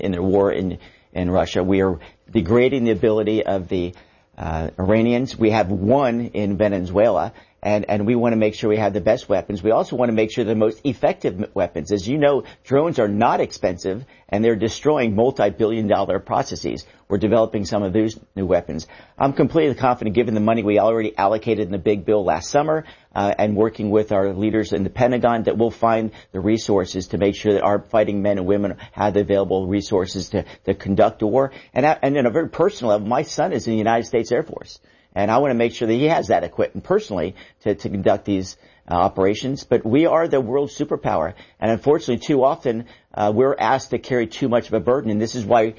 in the war in Russia. We are degrading the ability of the Iranians. We have one in Venezuela. And we want to make sure we have the best weapons. We also want to make sure the most effective weapons. As you know, drones are not expensive, and they're destroying multi-billion-dollar processes. We're developing some of those new weapons. I'm completely confident, given the money we already allocated in the big bill last summer, and working with our leaders in the Pentagon, that we'll find the resources to make sure that our fighting men and women have the available resources to conduct a war. And on a very personal level, my son is in the United States Air Force. And I want to make sure that he has that equipment personally to conduct these operations. But we are the world superpower. And unfortunately, too often, we're asked to carry too much of a burden. And this is why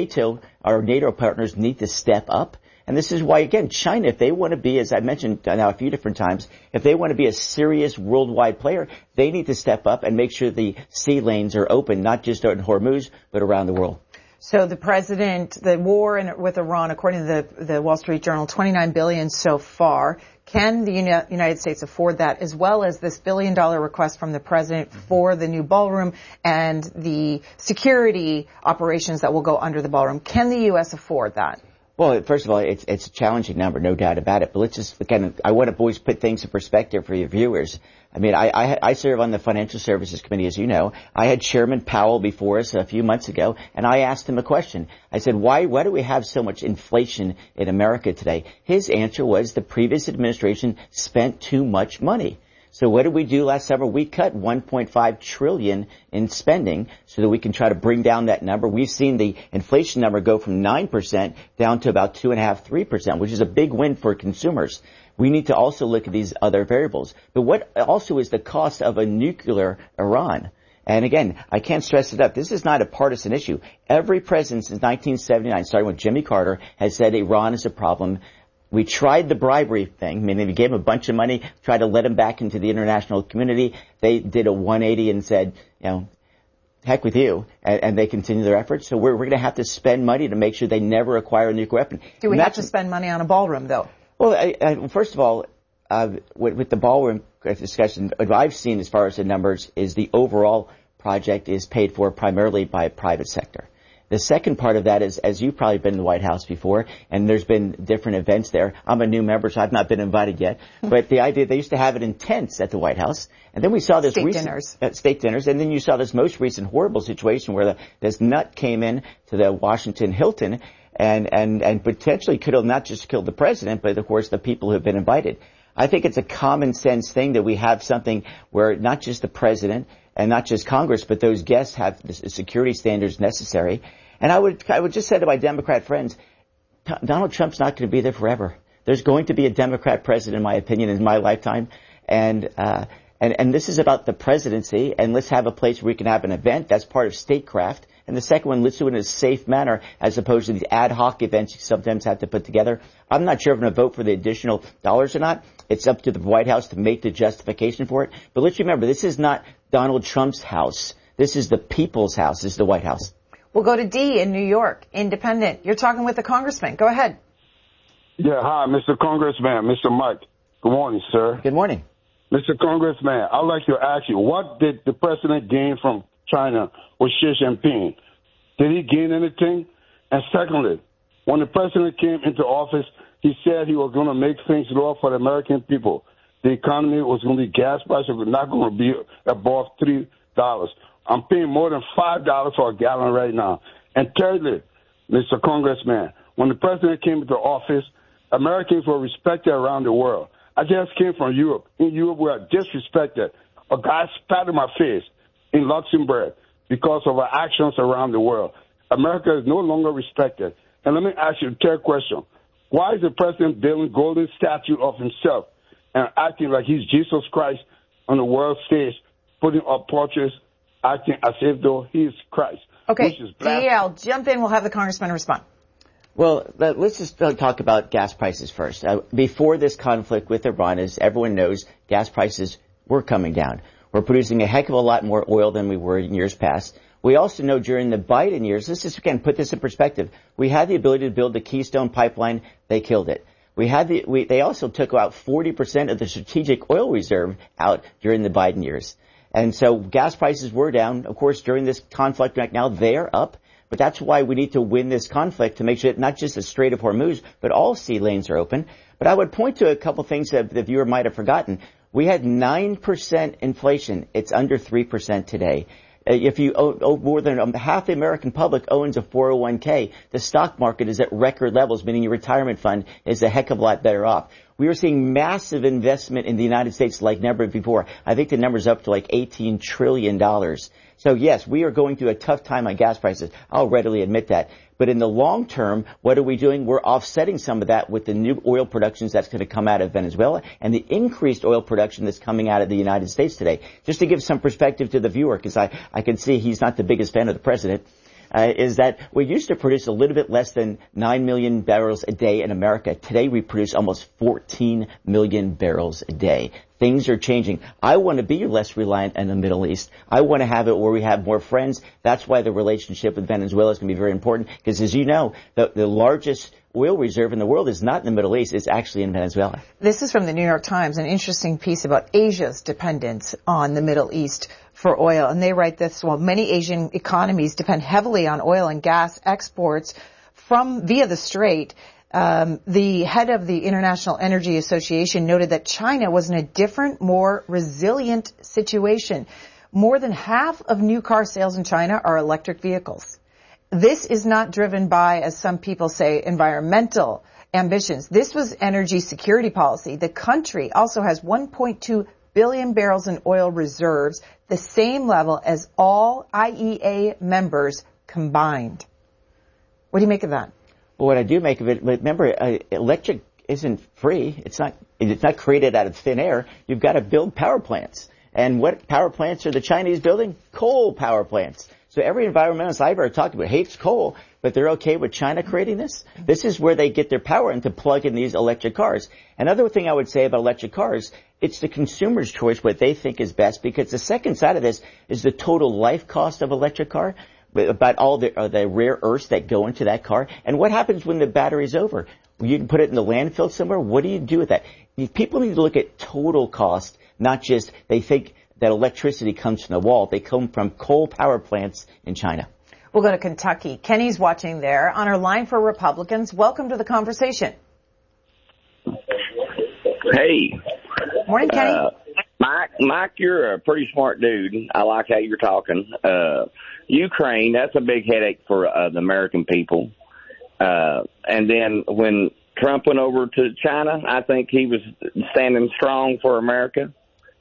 our NATO partners need to step up. And this is why, again, China, if they want to be, as I mentioned now a few different times, if they want to be a serious worldwide player, they need to step up and make sure the sea lanes are open, not just in Hormuz, but around the world. So the war with Iran, according to the Wall Street Journal, $29 billion so far. Can the United States afford that, as well as this $1 billion request from the president for the new ballroom and the security operations that will go under the ballroom? Can the U.S. afford that? Well, first of all, it's a challenging number, no doubt about it. But let's just, again, I want to always put things in perspective for your viewers. I mean, I serve on the Financial Services Committee, as you know. I had Chairman Powell before us a few months ago, and I asked him a question. I said, why do we have so much inflation in America today? His answer was the previous administration spent too much money. So what did we do last summer? We cut $1.5 trillion in spending so that we can try to bring down that number. We've seen the inflation number go from 9% down to about 2.5%, 3%, which is a big win for consumers. We need to also look at these other variables. But what also is the cost of a nuclear Iran? And again, I can't stress it up. This is not a partisan issue. Every president since 1979, starting with Jimmy Carter, has said Iran is a problem. We tried the bribery thing, meaning we gave them a bunch of money, tried to let them back into the international community. They did a 180 and said, heck with you, and they continue their efforts. So we're going to have to spend money to make sure they never acquire a nuclear weapon. Do we have to spend money on a ballroom, though? Well, first of all, with the ballroom discussion, what I've seen as far as the numbers is the overall project is paid for primarily by private sector. The second part of that is, as you've probably been in the White House before, and there's been different events there. I'm a new member, so I've not been invited yet. But the idea, they used to have it in tents at the White House. And then we saw this state dinners. And then you saw this most recent horrible situation where this nut came in to the Washington Hilton and potentially could have not just killed the president, but of course the people who have been invited. I think it's a common sense thing that we have something where not just the president and not just Congress, but those guests have the security standards necessary. And I would just say to my Democrat friends, Donald Trump's not going to be there forever. There's going to be a Democrat president, in my opinion, in my lifetime. And this is about the presidency, and let's have a place where we can have an event. That's part of statecraft. And the second one, let's do it in a safe manner as opposed to the ad hoc events you sometimes have to put together. I'm not sure if I'm going to vote for the additional dollars or not. It's up to the White House to make the justification for it. But let's remember, this is not Donald Trump's house. This is the people's house. This is the White House. We'll go to D in New York, independent. You're talking with the congressman. Go ahead. Yeah, hi, Mr. Congressman, Mr. Mike. Good morning, sir. Good morning. Mr. Congressman, I'd like to ask you, what did the president gain from China with Xi Jinping? Did he gain anything? And secondly, when the president came into office, he said he was going to make things lower for the American people. The economy was going to be, gas prices were not going to be above $3. I'm paying more than $5 for a gallon right now. And thirdly, Mr. Congressman, when the president came into office, Americans were respected around the world. I just came from Europe. In Europe, we are disrespected. A guy spat in my face in Luxembourg because of our actions around the world. America is no longer respected. And let me ask you the third question. Why is the president building golden statue of himself and acting like he's Jesus Christ on the world stage, putting up portraits, acting as if though he is Christ? Okay, DL, jump in. We'll have the congressman respond. Well, let's just talk about gas prices first. Before this conflict with Iran, as everyone knows, gas prices were coming down. We're producing a heck of a lot more oil than we were in years past. We also know during the Biden years, let's just again put this in perspective, we had the ability to build the Keystone Pipeline. They killed it. They also took about 40% of the strategic oil reserve out during the Biden years. And so gas prices were down. Of course, during this conflict right now, they're up. But that's why we need to win this conflict to make sure that not just the Strait of Hormuz, but all sea lanes are open. But I would point to a couple things that the viewer might have forgotten. We had 9% inflation. It's under 3% today. If you own more than half the American public owns a 401k, the stock market is at record levels, meaning your retirement fund is a heck of a lot better off. We are seeing massive investment in the United States like never before. I think the number's up to like $18 trillion. So yes, we are going through a tough time on gas prices. I'll readily admit that. But in the long term, what are we doing? We're offsetting some of that with the new oil productions that's going to come out of Venezuela and the increased oil production that's coming out of the United States today. Just to give some perspective to the viewer, because I can see he's not the biggest fan of the president. Is that we used to produce a little bit less than 9 million barrels a day in America. Today we produce almost 14 million barrels a day. Things are changing. I want to be less reliant on the Middle East. I want to have it where we have more friends. That's why the relationship with Venezuela is going to be very important, because as you know, the largest oil reserve in the world is not in the Middle East. It's actually in Venezuela. This is from the New York Times, an interesting piece about Asia's dependence on the Middle East for oil. And they write this, well, many Asian economies depend heavily on oil and gas exports via the Strait. The head of the International Energy Association noted that China was in a different, more resilient situation. More than half of new car sales in China are electric vehicles. This is not driven by, as some people say, environmental ambitions. This was energy security policy. The country also has 1.2 billion barrels in oil reserves, the same level as all IEA members combined. What do you make of that? Well, what I do make of it, remember, electric isn't free. It's not created out of thin air. You've got to build power plants. And what power plants are the Chinese building? Coal power plants. So every environmentalist I've ever talked about hates coal, but they're okay with China creating this. This is where they get their power and to plug in these electric cars. Another thing I would say about electric cars, it's the consumer's choice what they think is best, because the second side of this is the total life cost of electric car, about all the rare earths that go into that car. And what happens when the battery's over? You can put it in the landfill somewhere. What do you do with that? People need to look at total cost, not just they think that electricity comes from the wall. They come from coal power plants in China. We'll go to Kentucky. Kenny's watching there on our line for Republicans. Welcome to the conversation. Hey. Morning, Kenny. Mike, you're a pretty smart dude. I like how you're talking. Ukraine, that's a big headache for the American people. And then when Trump went over to China, I think he was standing strong for America.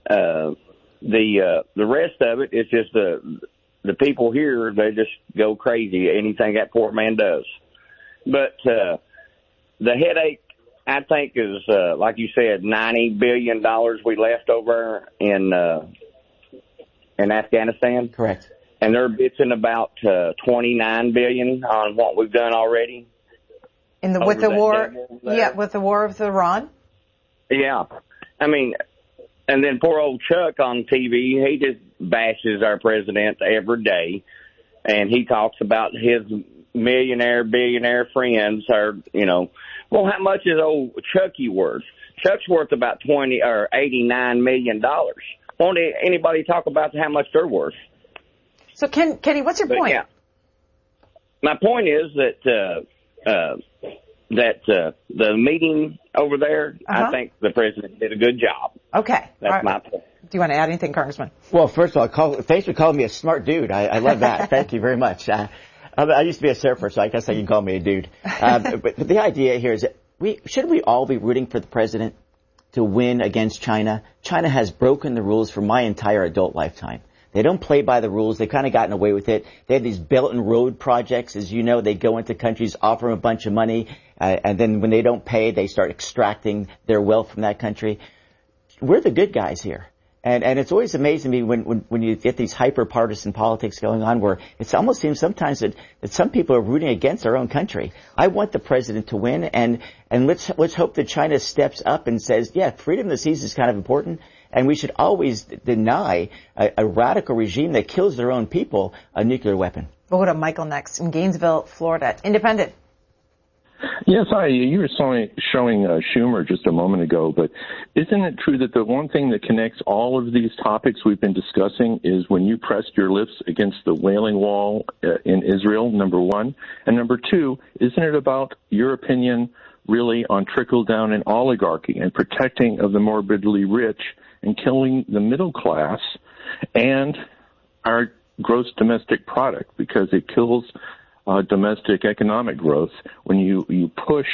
The rest of it is just the people here, they just go crazy, anything that poor man does. But the headache, I think, is, like you said, $90 billion we left over in Afghanistan. Correct. And they're bitching about $29 billion on what we've done already. With the war with Iran? Yeah. I mean, and then poor old Chuck on TV, he just bashes our president every day. And he talks about his billionaire friends are, well, how much is old Chucky worth? Chuck's worth about $89 million. Won't anybody talk about how much they're worth? So, Kenny, what's your point? Yeah, my point is that the meeting over there, I think the president did a good job. Okay. That's my point. Do you want to add anything, Congressman? Well, first of all, thanks for calling me a smart dude. I love that. Thank you very much. I used to be a surfer, so I guess I can call me a dude. But the idea here is that shouldn't we all be rooting for the president to win against China? China has broken the rules for my entire adult lifetime. They don't play by the rules. They've kind of gotten away with it. They have these Belt and Road projects. As you know, they go into countries, offer them a bunch of money, and then when they don't pay, they start extracting their wealth from that country. We're the good guys here. And it's always amazing to me when you get these hyper-partisan politics going on where it almost seems sometimes that some people are rooting against our own country. I want the president to win, and let's hope that China steps up and says, yeah, freedom of the seas is kind of important, and we should always deny a radical regime that kills their own people a nuclear weapon. We'll go to Michael next in Gainesville, Florida. Independent. Yes, you were showing Schumer just a moment ago, but isn't it true that the one thing that connects all of these topics we've been discussing is when you pressed your lips against the Wailing Wall in Israel, number one? And number two, isn't it about your opinion really on trickle-down and oligarchy and protecting of the morbidly rich and killing the middle class and our gross domestic product, because it kills domestic economic growth when you push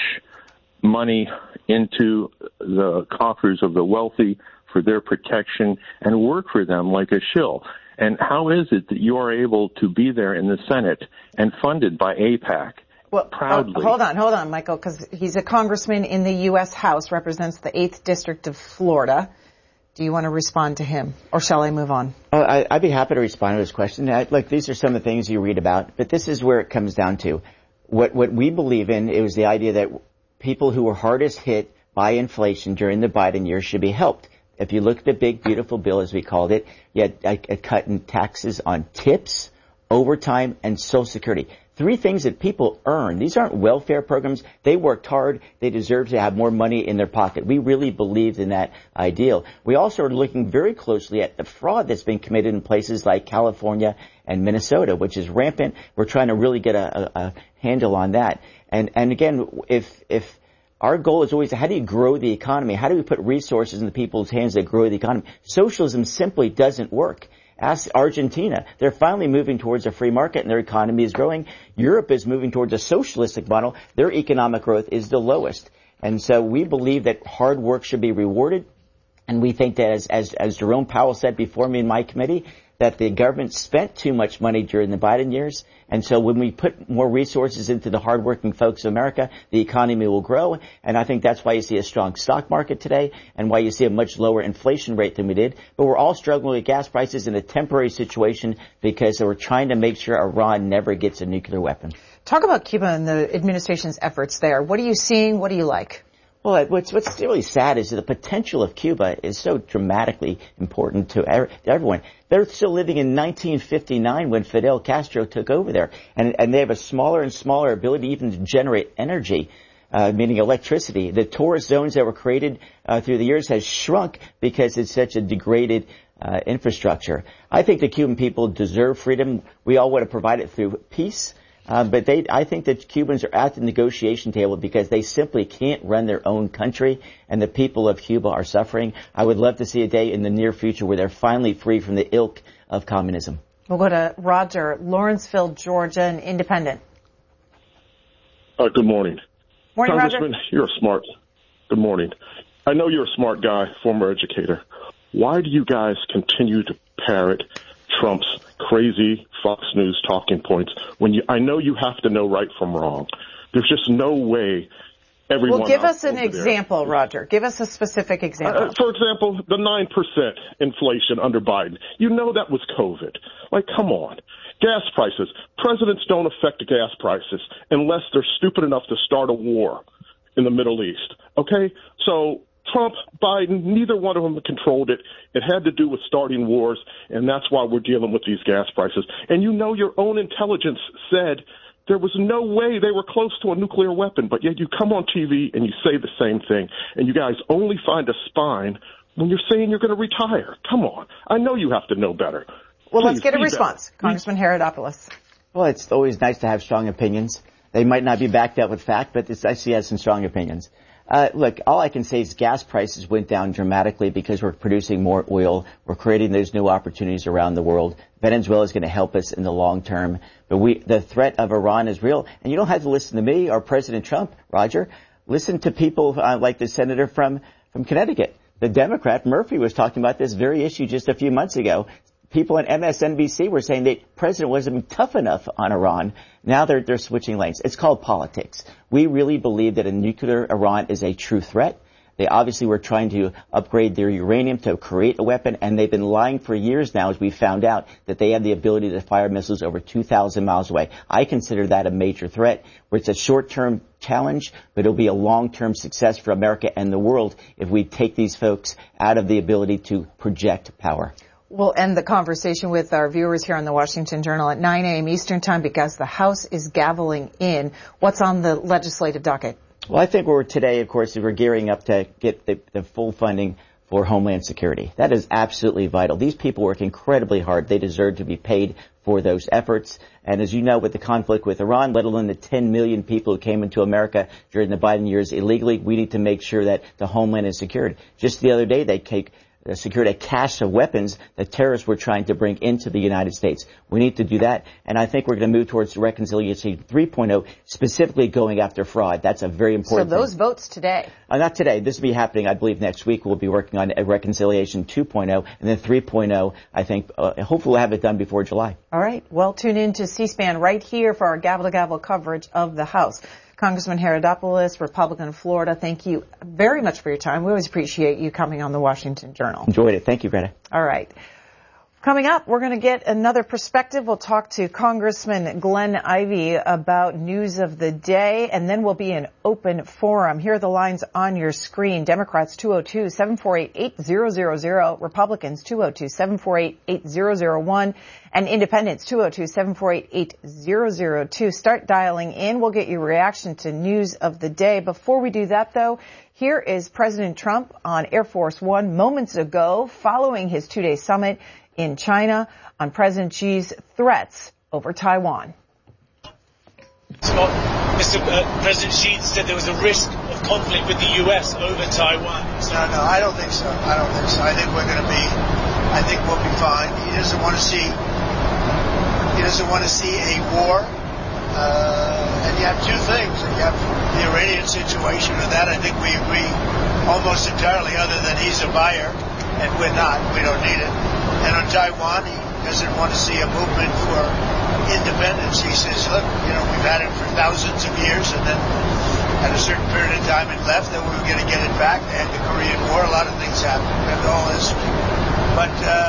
money into the coffers of the wealthy for their protection and work for them like a shill. And how is it that you are able to be there in the Senate and funded by AIPAC? Well, proudly. Hold on, Michael, because he's a congressman in the U.S. House, represents the 8th District of Florida. Do you want to respond to him, or shall I move on? I'd be happy to respond to his question. Look, these are some of the things you read about, but this is where it comes down to. What we believe in is the idea that people who were hardest hit by inflation during the Biden years should be helped. If you look at the big, beautiful bill, as we called it, you had a cut in taxes on tips, overtime, and Social Security. 3 things that people earn. These aren't welfare programs. They worked hard. They deserve to have more money in their pocket. We really believed in that ideal. We also are looking very closely at the fraud that's been committed in places like California and Minnesota, which is rampant. We're trying to really get a handle on that. And again, if our goal is always, how do you grow the economy? How do we put resources in the people's hands that grow the economy? Socialism simply doesn't work. Ask Argentina. They're finally moving towards a free market and their economy is growing. Europe is moving towards a socialistic model. Their economic growth is the lowest. And so we believe that hard work should be rewarded. And we think that as Jerome Powell said before me in my committee, that the government spent too much money during the Biden years. And so when we put more resources into the hardworking folks of America, the economy will grow. And I think that's why you see a strong stock market today and why you see a much lower inflation rate than we did. But we're all struggling with gas prices in a temporary situation because we're trying to make sure Iran never gets a nuclear weapon. Talk about Cuba and the administration's efforts there. What are you seeing? What do you like? Well, what's really sad is that the potential of Cuba is so dramatically important to everyone. They're still living in 1959 when Fidel Castro took over there, and they have a smaller and smaller ability even to generate energy, meaning electricity. The tourist zones that were created through the years has shrunk because it's such a degraded infrastructure. I think the Cuban people deserve freedom. We all want to provide it through peace. But I think that Cubans are at the negotiation table because they simply can't run their own country, and the people of Cuba are suffering. I would love to see a day in the near future where they're finally free from the ilk of communism. We'll go to Roger, Lawrenceville, Georgia, an independent. Good morning. Morning, Congressman, Roger. you're smart. Good morning. I know you're a smart guy, former educator. Why do you guys continue to parrot Trump's crazy Fox News talking points when I know you have to know right from wrong? There's just no way everyone. Well, give us an example, Roger. Give us a specific example. For example, the 9% inflation under Biden. You know that was COVID. Like, come on. Gas prices. Presidents don't affect the gas prices unless they're stupid enough to start a war in the Middle East. Okay? So Trump, Biden, neither one of them controlled it. It had to do with starting wars, and that's why we're dealing with these gas prices. And you know your own intelligence said there was no way they were close to a nuclear weapon, but yet you come on TV and you say the same thing, and you guys only find a spine when you're saying you're going to retire. Come on. I know you have to know better. Well, Please, let's get a response. Better. Congressman Herodopoulos. Well, it's always nice to have strong opinions. They might not be backed up with fact, but I see he has some strong opinions. Look, all I can say is gas prices went down dramatically because we're producing more oil. We're creating those new opportunities around the world. Venezuela is going to help us in the long term. But the threat of Iran is real. And you don't have to listen to me or President Trump, Roger. Listen to people like the senator from Connecticut. The Democrat, Murphy, was talking about this very issue just a few months ago. People on MSNBC were saying the president wasn't tough enough on Iran. Now they're switching lanes. It's called politics. We really believe that a nuclear Iran is a true threat. They obviously were trying to upgrade their uranium to create a weapon, and they've been lying for years now as we found out that they have the ability to fire missiles over 2,000 miles away. I consider that a major threat, where it's a short-term challenge, but it'll be a long-term success for America and the world if we take these folks out of the ability to project power. We'll end the conversation with our viewers here on the Washington Journal at 9 a.m. Eastern Time because the House is gaveling in. What's on the legislative docket? Well, I think today, of course, we're gearing up to get the full funding for Homeland Security. That is absolutely vital. These people work incredibly hard. They deserve to be paid for those efforts. And as you know, with the conflict with Iran, let alone the 10 million people who came into America during the Biden years illegally, we need to make sure that the homeland is secured. Just the other day, they secured a cache of weapons that terrorists were trying to bring into the United States. We need to do that. And I think we're going to move towards Reconciliation 3.0, specifically going after fraud. That's a very important thing. So those votes today? Not today. This will be happening, I believe, next week. We'll be working on a Reconciliation 2.0, and then 3.0, I think, hopefully we'll have it done before July. All right. Well, tune in to C-SPAN right here for our gavel-to-gavel coverage of the House. Congressman Herodopoulos, Republican of Florida, thank you very much for your time. We always appreciate you coming on the Washington Journal. Enjoyed it. Thank you, Greta. All right. Coming up, we're going to get another perspective. We'll talk to Congressman Glenn Ivey about news of the day, and then we'll be an open forum. Here are the lines on your screen. Democrats 202-748-8000, Republicans 202-748-8001, and Independents 202-748-8002. Start dialing in. We'll get your reaction to news of the day. Before we do that, though, here is President Trump on Air Force One moments ago following his two-day summit in China on President Xi's threats over Taiwan. President Xi said there was a risk of conflict with the U.S. over Taiwan. No, I don't think so. I think we'll be fine. He doesn't want to see a war. And you have two things. You have the Iranian situation, and that I think we agree almost entirely, other than he's a buyer and we're not. We don't need it. And on Taiwan, he doesn't want to see a movement for independence. He says, look, we've had it for thousands of years, and then at a certain period of time it left, and we were going to get it back. They had the Korean War. A lot of things happened. And all this. But,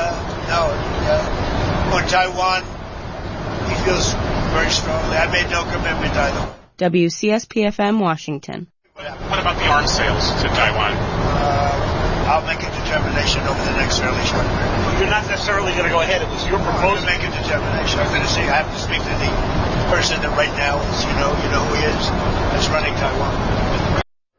on Taiwan, he feels very strongly. I made no commitment either. WCSP-FM, Washington. What about the arms sales to Taiwan? I'll make a determination over the next fairly short period. You're not necessarily going to go ahead. It was your proposal. I'll make a determination. I'm going to see. I have to speak to the person that right now is, you know who he is, that's running Taiwan.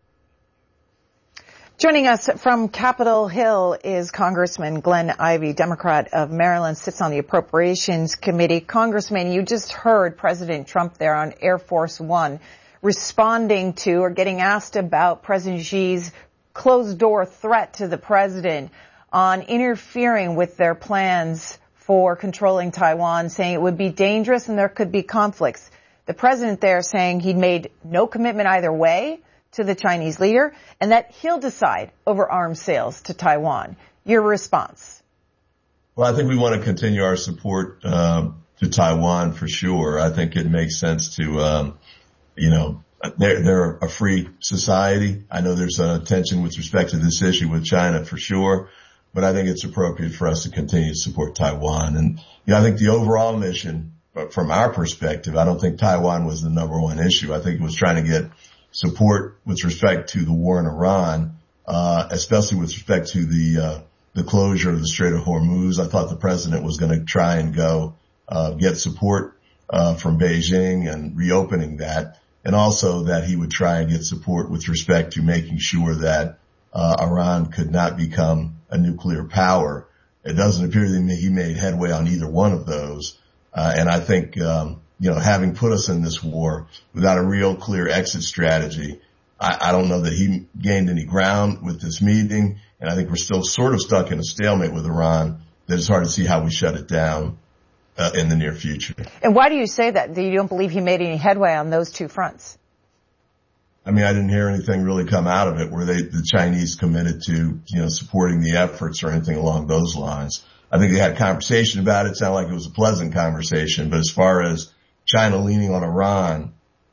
Joining us from Capitol Hill is Congressman Glenn Ivey, Democrat of Maryland, sits on the Appropriations Committee. Congressman, you just heard President Trump there on Air Force One responding to or getting asked about President Xi's closed-door threat to the president on interfering with their plans for controlling Taiwan, saying it would be dangerous and there could be conflicts. The president there saying he'd made no commitment either way to the Chinese leader and that he'll decide over arms sales to Taiwan. Your response? Well, I think we want to continue our support to Taiwan for sure. I think it makes sense to, they're a free society. I know there's a tension with respect to this issue with China for sure, but I think it's appropriate for us to continue to support Taiwan. And, I think the overall mission, from our perspective, I don't think Taiwan was the number one issue. I think it was trying to get support with respect to the war in Iran, especially with respect to the closure of the Strait of Hormuz. I thought the president was going to try and go get support from Beijing and reopening that, and also that he would try and get support with respect to making sure that Iran could not become a nuclear power. It doesn't appear that he made headway on either one of those. And I think, having put us in this war without a real clear exit strategy, I don't know that he gained any ground with this meeting. And I think we're still sort of stuck in a stalemate with Iran that it's hard to see how we shut it down in the near future. And why do you say that? Do you don't believe he made any headway on those two fronts? I mean, I didn't hear anything really come out of it where the Chinese committed to, supporting the efforts or anything along those lines. I think they had a conversation about it. It sounded like it was a pleasant conversation. But as far as China leaning on Iran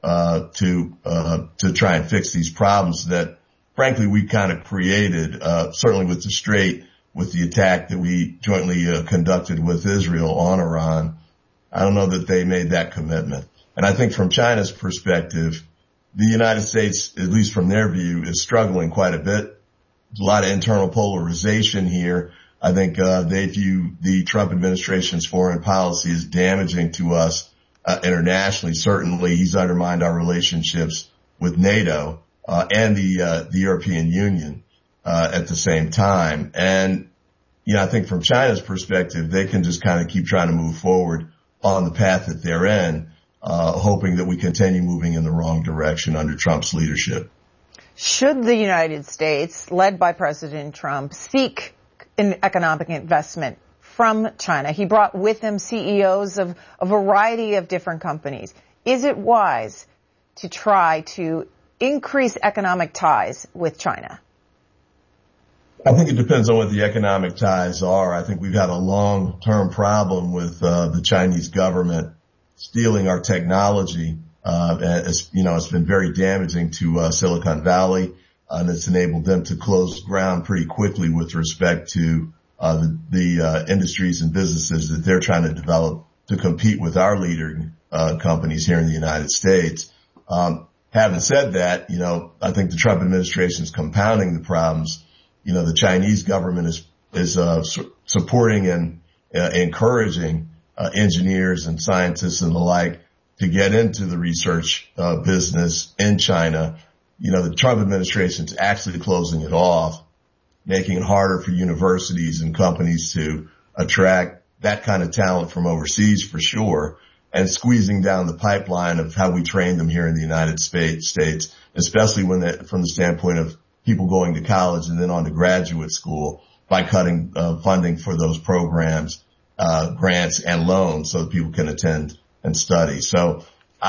to try and fix these problems that, frankly, we kind of created, certainly with the Strait, with the attack that we jointly conducted with Israel on Iran, I don't know that they made that commitment. And I think from China's perspective, the United States, at least from their view, is struggling quite a bit. There's a lot of internal polarization here. I think they view the Trump administration's foreign policy as damaging to us internationally. Certainly, he's undermined our relationships with NATO. and the European Union, at the same time. And, I think from China's perspective, they can just kind of keep trying to move forward on the path that they're in, hoping that we continue moving in the wrong direction under Trump's leadership. Should the United States, led by President Trump, seek an economic investment from China? He brought with him CEOs of a variety of different companies. Is it wise to try to increase economic ties with China? I think it depends on what the economic ties are. I think we've had a long-term problem with the Chinese government stealing our technology. It's been very damaging to Silicon Valley, and it's enabled them to close ground pretty quickly with respect to the industries and businesses that they're trying to develop to compete with our leading companies here in the United States. Having said that, I think the Trump administration is compounding the problems. The Chinese government is supporting and encouraging engineers and scientists and the like to get into the research business in China. The Trump administration is actually closing it off, making it harder for universities and companies to attract that kind of talent from overseas for sure, and squeezing down the pipeline of how we train them here in the United States, especially from the standpoint of people going to college and then on to graduate school by cutting funding for those programs, grants and loans so that people can attend and study. So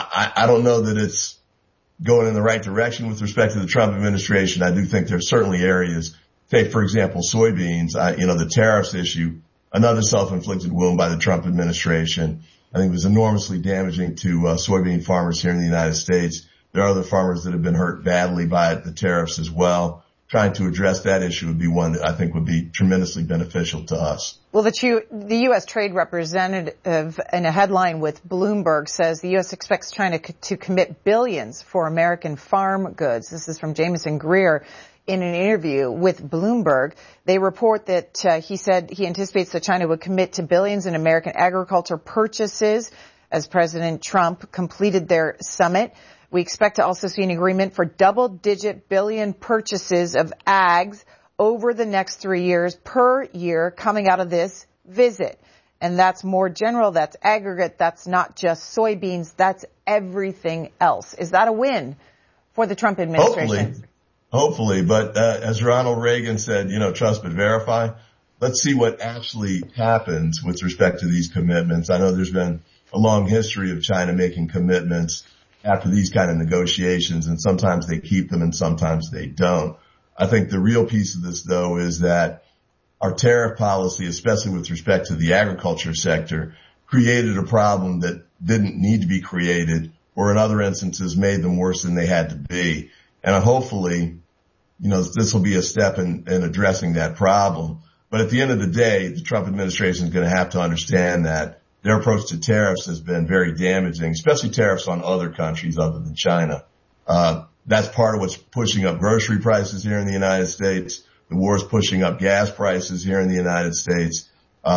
I don't know that it's going in the right direction with respect to the Trump administration. I do think there's certainly areas, take for example, soybeans, the tariffs issue, another self-inflicted wound by the Trump administration. I think it was enormously damaging to soybean farmers here in the United States. There are other farmers that have been hurt badly by the tariffs as well. Trying to address that issue would be one that I think would be tremendously beneficial to us. Well, the U.S. Trade Representative in a headline with Bloomberg says the U.S. expects China to commit billions for American farm goods. This is from Jameson Greer in an interview with Bloomberg. They report that he said he anticipates that China would commit to billions in American agriculture purchases as President Trump completed their summit. We expect to also see an agreement for double-digit billion purchases of ags over the next 3 years per year coming out of this visit. And that's more general, that's aggregate, that's not just soybeans, that's everything else. Is that a win for the Trump administration? Hopefully, but as Ronald Reagan said, trust but verify. Let's see what actually happens with respect to these commitments. I know there's been a long history of China making commitments after these kind of negotiations, and sometimes they keep them and sometimes they don't. I think the real piece of this, though, is that our tariff policy, especially with respect to the agriculture sector, created a problem that didn't need to be created, or in other instances made them worse than they had to be. And hopefully, this will be a step in addressing that problem. But at the end of the day, the Trump administration is going to have to understand that their approach to tariffs has been very damaging, especially tariffs on other countries other than China. That's part of what's pushing up grocery prices here in the United States. The war is pushing up gas prices here in the United States,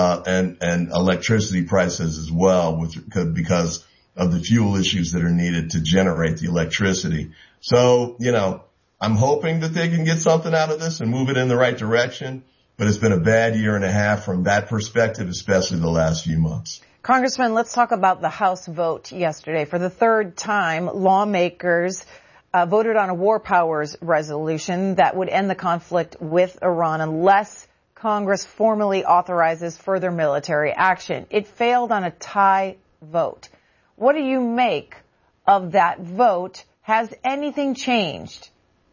and electricity prices as well, because of the fuel issues that are needed to generate the electricity. So, I'm hoping that they can get something out of this and move it in the right direction, but it's been a bad year and a half from that perspective, especially the last few months. Congressman, let's talk about the House vote yesterday. For the third time, lawmakers voted on a war powers resolution that would end the conflict with Iran unless Congress formally authorizes further military action. It failed on a tie vote. What do you make of that vote? Has anything changed?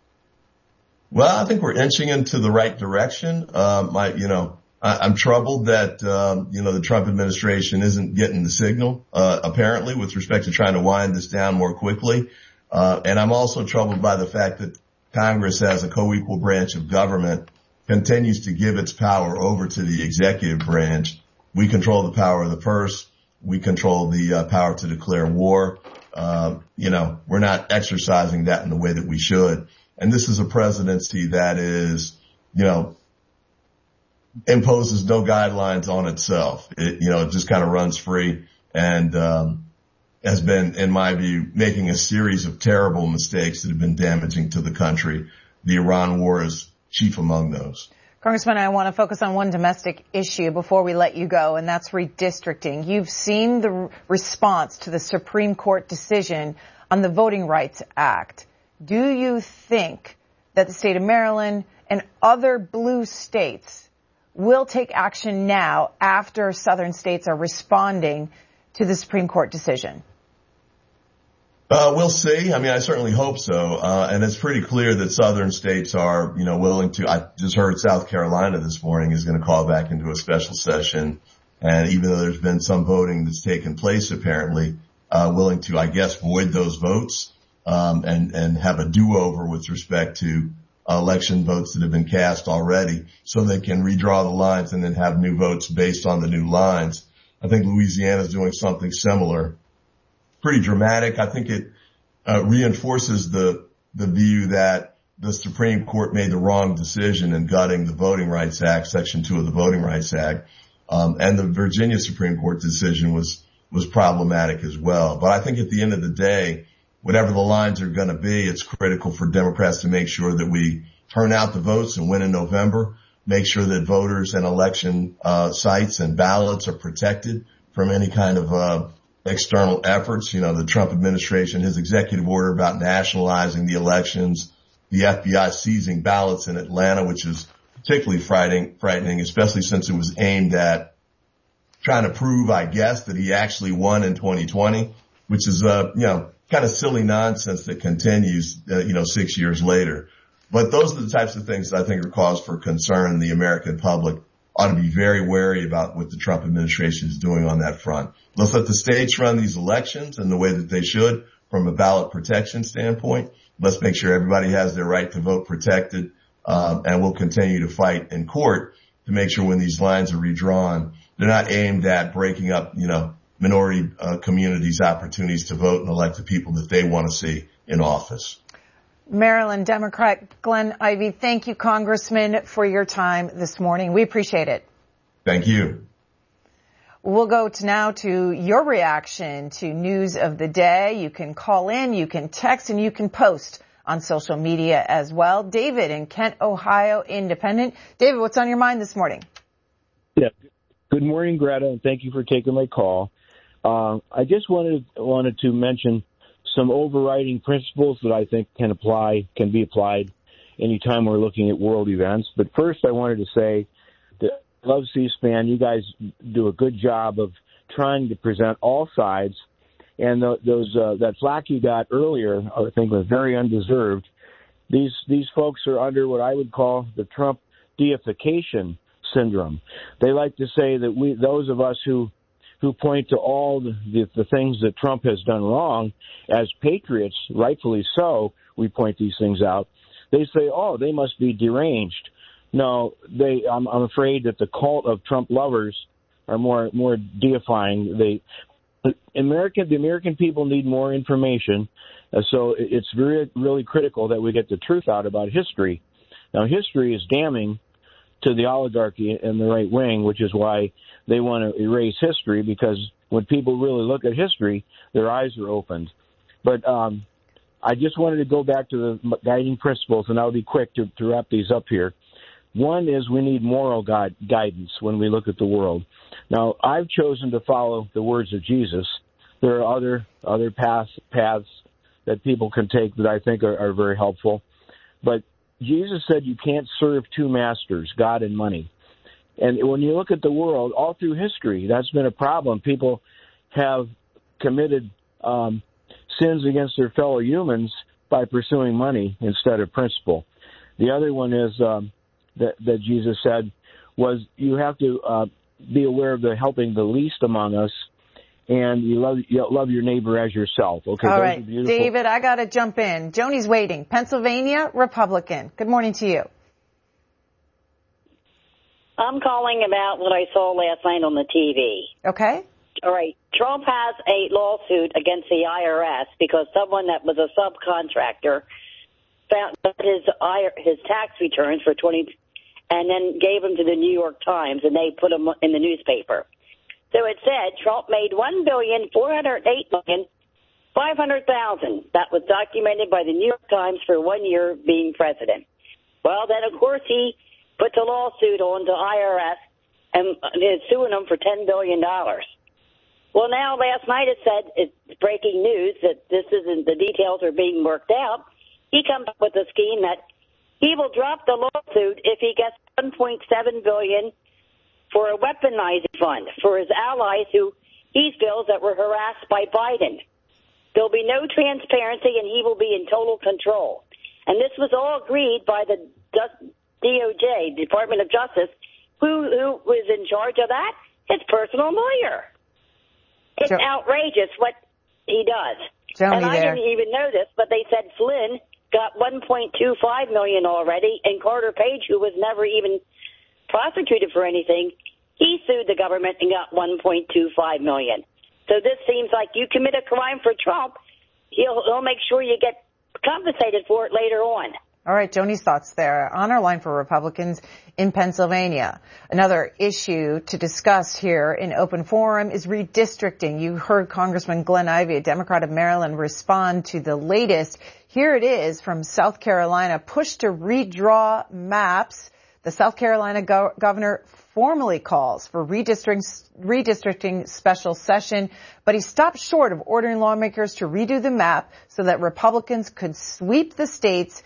Well, I think we're inching into the right direction. I'm troubled that, the Trump administration isn't getting the signal, apparently, with respect to trying to wind this down more quickly. And I'm also troubled by the fact that Congress, as a co-equal branch of government, continues to give its power over to the executive branch. We control the power of the purse. We control the power to declare war. We're not exercising that in the way that we should. And this is a presidency that is, imposes no guidelines on itself. It just kind of runs free. And has been, in my view, making a series of terrible mistakes that have been damaging to the country. The Iran war is chief among those. Congressman, I want to focus on one domestic issue before we let you go, and that's redistricting. You've seen the response to the Supreme Court decision on the Voting Rights Act. Do you think that the state of Maryland and other blue states will take action now after southern states are responding to the Supreme Court decision? We'll see. I mean, I certainly hope so. And it's pretty clear that southern states are, willing to. I just heard South Carolina this morning is going to call back into a special session. And even though there's been some voting that's taken place, apparently, willing to, I guess, void those votes, and have a do-over with respect to election votes that have been cast already, so they can redraw the lines and then have new votes based on the new lines. I think Louisiana is doing something similar. Pretty dramatic. I think it reinforces the view that the Supreme Court made the wrong decision in gutting the Voting Rights Act, Section 2 of the Voting Rights Act. And the Virginia Supreme Court decision was problematic as well. But I think at the end of the day, whatever the lines are going to be, it's critical for Democrats to make sure that we turn out the votes and win in November, make sure that voters and election sites and ballots are protected from any kind of external efforts. The Trump administration, his executive order about nationalizing the elections, the FBI seizing ballots in Atlanta, which is particularly frightening, especially since it was aimed at trying to prove, I guess, that he actually won in 2020, which is, kind of silly nonsense that continues, 6 years later. But those are the types of things that I think are cause for concern. The American public ought to be very wary about what the Trump administration is doing on that front. Let's let the states run these elections in the way that they should from a ballot protection standpoint. Let's make sure everybody has their right to vote protected, and we'll continue to fight in court to make sure when these lines are redrawn, they're not aimed at breaking up, minority communities' opportunities to vote and elect the people that they want to see in office. Maryland Democrat Glenn Ivey, thank you, Congressman, for your time this morning. We appreciate it. Thank you. We'll go now to your reaction to news of the day. You can call in, you can text, and you can post on social media as well. David in Kent, Ohio, Independent. David, what's on your mind this morning? Yeah. Good morning, Greta, and thank you for taking my call. I just wanted to mention some overriding principles that I think can be applied anytime we're looking at world events. But first, I wanted to say that I love C-SPAN. You guys do a good job of trying to present all sides, and that flack you got earlier, I think, was very undeserved. These folks are under what I would call the Trump deification syndrome. They like to say that those of us who point to all the things that Trump has done wrong, as patriots, rightfully so, we point these things out. They say, oh, they must be deranged. No, I'm afraid that the cult of Trump lovers are more deifying. The American people need more information, so it's really critical that we get the truth out about history. Now, history is damning to the oligarchy and the right wing, which is why they want to erase history, because when people really look at history, their eyes are opened. But I just wanted to go back to the guiding principles, and I'll be quick to wrap these up here. One is we need moral guidance when we look at the world. Now, I've chosen to follow the words of Jesus. There are other paths that people can take that I think are very helpful. But Jesus said you can't serve two masters, God and money. And when you look at the world, all through history, that's been a problem. People have committed sins against their fellow humans by pursuing money instead of principle. The other one is that Jesus said was you have to be aware of the helping the least among us, and you love your neighbor as yourself. Okay. All right, David, I got to jump in. Joni's waiting. Pennsylvania, Republican. Good morning to you. I'm calling about what I saw last night on the TV. Okay. All right. Trump has a lawsuit against the IRS because someone that was a subcontractor found his tax returns for 20 and then gave them to the New York Times, and they put them in the newspaper. So it said Trump made $1,408,000 $500,000. That was documented by the New York Times for 1 year being president. Well, then, of course, he puts a lawsuit on to IRS and is suing them for $10 billion. Well, now, last night it said, it's breaking news that this isn't, the details are being worked out. He comes up with a scheme that he will drop the lawsuit if he gets $1.7 billion for a weaponizing fund for his allies who he feels that were harassed by Biden. There'll be no transparency, and he will be in total control. And this was all agreed by the DOJ, Department of Justice. Who was in charge of that? His personal lawyer. It's outrageous what he does. And I didn't even know this, but they said Flynn got $1.25 million already, and Carter Page, who was never even prosecuted for anything, he sued the government and got $1.25 million. So this seems like you commit a crime for Trump, he'll make sure you get compensated for it later on. All right, Joni's thoughts there. On our line for Republicans in Pennsylvania. Another issue to discuss here in open forum is redistricting. You heard Congressman Glenn Ivey, a Democrat of Maryland, respond to the latest. Here it is from South Carolina, push to redraw maps. The South Carolina governor formally calls for redistricting special session, but he stopped short of ordering lawmakers to redo the map so that Republicans could sweep the state's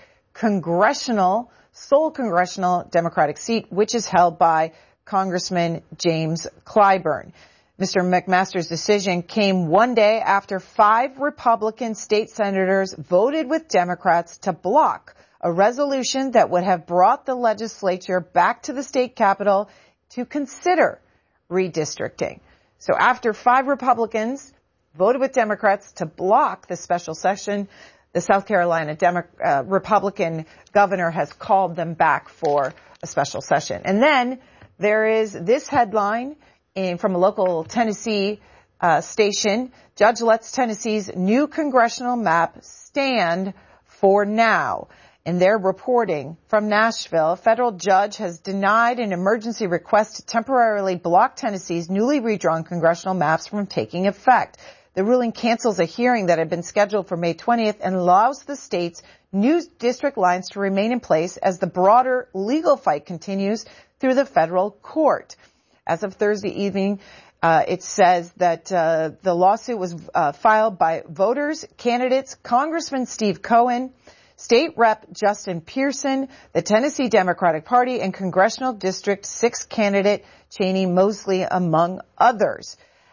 sole congressional Democratic seat, which is held by Congressman James Clyburn. Mr. McMaster's decision came one day after 5 Republican state senators voted with Democrats to block a resolution that would have brought the legislature back to the state capitol to consider redistricting. So after 5 Republicans voted with Democrats to block the special session, the South Carolina Republican governor has called them back for a special session. And then there is this headline from a local Tennessee station. Judge lets Tennessee's new congressional map stand for now. In their reporting from Nashville, a federal judge has denied an emergency request to temporarily block Tennessee's newly redrawn congressional maps from taking effect. The ruling cancels a hearing that had been scheduled for May 20th and allows the state's new district lines to remain in place as the broader legal fight continues through the federal court. As of Thursday evening, it says that the lawsuit was filed by voters, candidates, Congressman Steve Cohen, State Rep Justin Pearson, the Tennessee Democratic Party, and Congressional District 6 candidate Cheney Mosley, among others.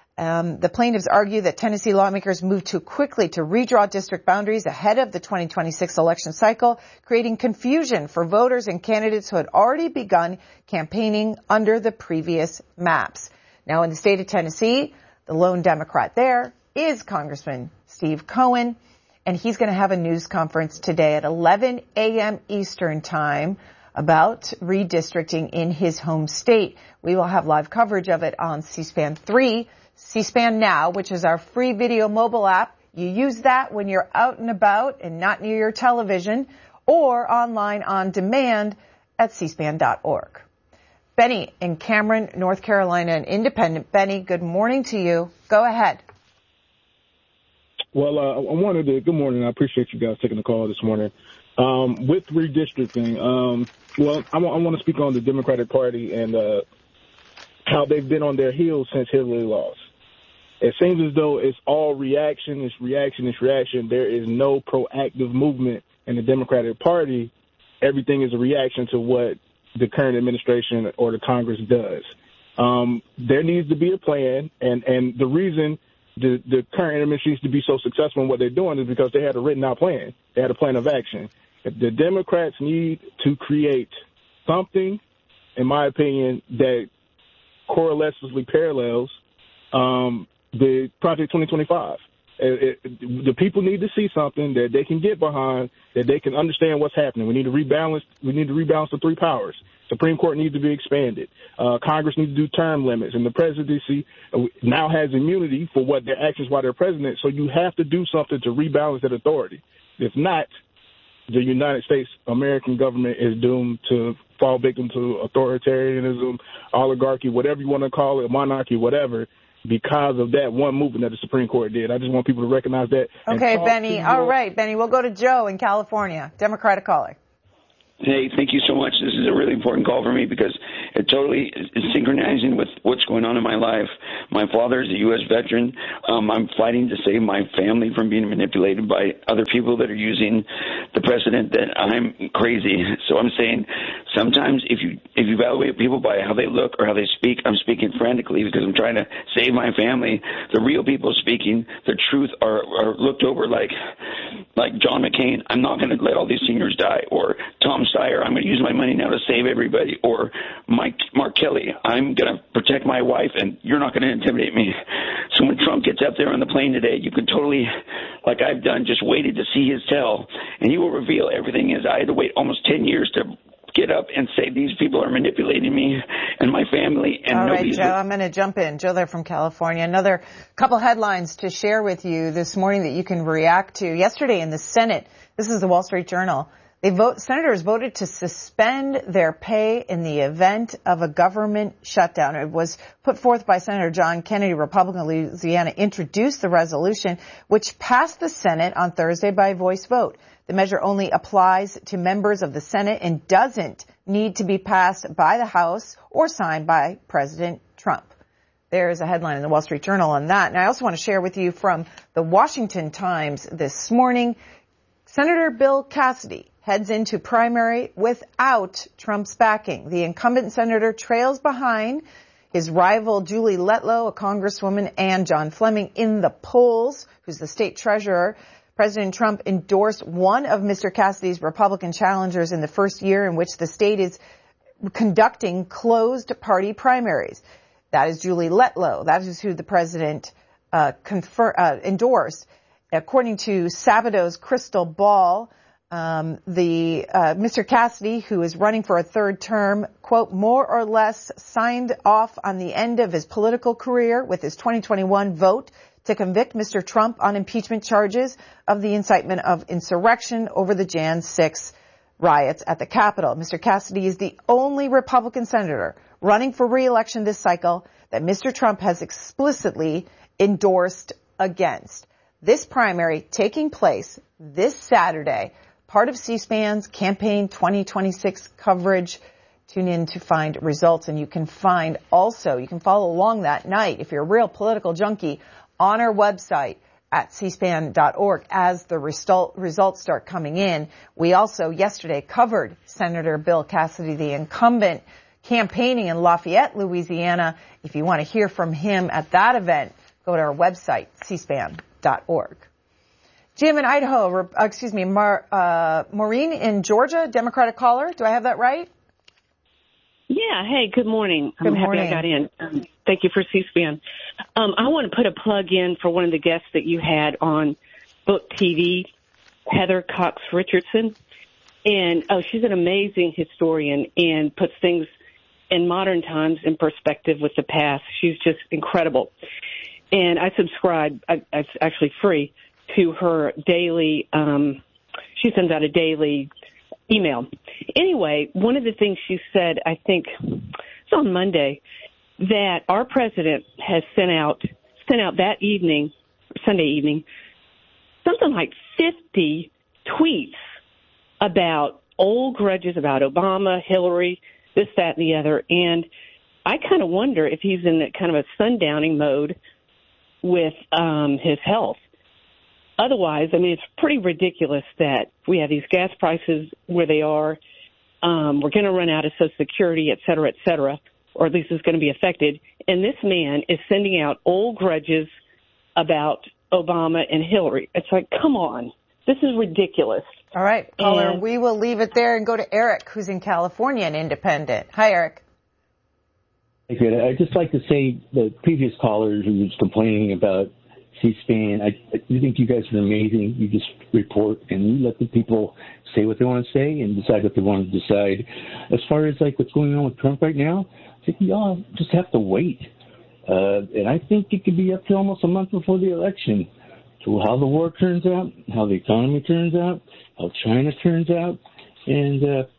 The plaintiffs argue that Tennessee lawmakers moved too quickly to redraw district boundaries ahead of the 2026 election cycle, creating confusion for voters and candidates who had already begun campaigning under the previous maps. Now, in the state of Tennessee, the lone Democrat there is Congressman Steve Cohen, and he's going to have a news conference today at 11 a.m. Eastern Time about redistricting in his home state. We will have live coverage of it on C-SPAN 3. C-SPAN Now, which is our free video mobile app. You use that when you're out and about and not near your television, or online on demand at cspan.org. Benny in Cameron, North Carolina, an independent. Benny, good morning to you. Go ahead. Well, good morning. I appreciate you guys taking the call this morning. With redistricting, I want to speak on the Democratic Party and how they've been on their heels since Hillary lost. It seems as though it's all reaction. It's reaction. There is no proactive movement in the Democratic Party. Everything is a reaction to what the current administration or the Congress does. There needs to be a plan, and the reason the current administration needs to be so successful in what they're doing is because they had a written-out plan. They had a plan of action. If the Democrats need to create something, in my opinion, that correlatively parallels the Project 2025. The people need to see something that they can get behind, that they can understand what's happening. We need to rebalance the 3 powers. Supreme Court needs to be expanded. Congress needs to do term limits, and the presidency now has immunity for what their actions while they're president. So you have to do something to rebalance that authority. If not, the United States American government is doomed to fall victim to authoritarianism, oligarchy, whatever you want to call it, monarchy, whatever. because of that one movement that the Supreme Court did. I just want people to recognize that. Okay, Benny. All right, Benny. We'll go to Joe in California, Democratic caller. Hey, thank you so much. This is a really important call for me because it totally is synchronizing with what's going on in my life. My father is a U.S. veteran. I'm fighting to save my family from being manipulated by other people that are using the precedent that I'm crazy. So I'm saying sometimes if you evaluate people by how they look or how they speak, I'm speaking frantically because I'm trying to save my family. The real people speaking the truth are looked over like John McCain. I'm not going to let all these seniors die. Or Tom Steyer, I'm going to use my money now to save everybody. Or Mark Kelly, I'm going to protect my wife and you're not going to intimidate me. So when Trump gets up there on the plane today, you can totally, like I've done, just waited to see his tell, and he will reveal everything. As I had to wait almost 10 years to get up and say these people are manipulating me and my family. And all right, Joe, I'm going to jump in. Joe there from California. Another couple headlines to share with you this morning that you can react to. Yesterday in the Senate, this is the Wall Street Journal, senators voted to suspend their pay in the event of a government shutdown. It was put forth by Senator John Kennedy, Republican of Louisiana, introduced the resolution, which passed the Senate on Thursday by voice vote. The measure only applies to members of the Senate and doesn't need to be passed by the House or signed by President Trump. There is a headline in the Wall Street Journal on that. And I also want to share with you from the Washington Times this morning, Senator Bill Cassidy heads into primary without Trump's backing. The incumbent senator trails behind his rival Julie Letlow, a congresswoman, and John Fleming in the polls, who's the state treasurer. President Trump endorsed one of Mr. Cassidy's Republican challengers in the first year in which the state is conducting closed party primaries. That is Julie Letlow. That is who the president endorsed. According to Sabato's crystal ball, Mr. Cassidy, who is running for a third term, quote, more or less signed off on the end of his political career with his 2021 vote to convict Mr. Trump on impeachment charges of the incitement of insurrection over the Jan 6 riots at the Capitol. Mr. Cassidy is the only Republican senator running for re-election this cycle that Mr. Trump has explicitly endorsed against. This primary taking place this Saturday, part of C-SPAN's Campaign 2026 coverage. Tune in to find results, and you can follow along that night if you're a real political junkie on our website at cspan.org as the results start coming in. We also yesterday covered Senator Bill Cassidy, the incumbent, campaigning in Lafayette, Louisiana. If you want to hear from him at that event, go to our website, cspan.org. Jim in Idaho, Maureen in Georgia, Democratic caller. Do I have that right? Yeah. Hey, good morning. Good morning. Happy I got in. Thank you for C-SPAN. I want to put a plug in for one of the guests that you had on Book TV, Heather Cox Richardson. And, she's an amazing historian and puts things in modern times in perspective with the past. She's just incredible. And I subscribe, it's actually free, to her daily, she sends out a daily email. Anyway, one of the things she said, I think it's on Monday, that our president has sent out that evening, Sunday evening, something like 50 tweets about old grudges about Obama, Hillary, this, that, and the other. And I kind of wonder if he's in kind of a sundowning mode with his health. Otherwise, I mean, it's pretty ridiculous that we have these gas prices where they are. We're going to run out of Social Security, et cetera, or at least it's going to be affected. And this man is sending out old grudges about Obama and Hillary. It's like, come on. This is ridiculous. All right, caller, we will leave it there and go to Eric, who's in California and independent. Hi, Eric. Thank you. I'd just like to say the previous caller who was complaining about C-SPAN, I think you guys are amazing. You just report and you let the people say what they want to say and decide what they want to decide. As far as like what's going on with Trump right now, I think we all just have to wait. And I think it could be up to almost a month before the election to how the war turns out, how the economy turns out, how China turns out. And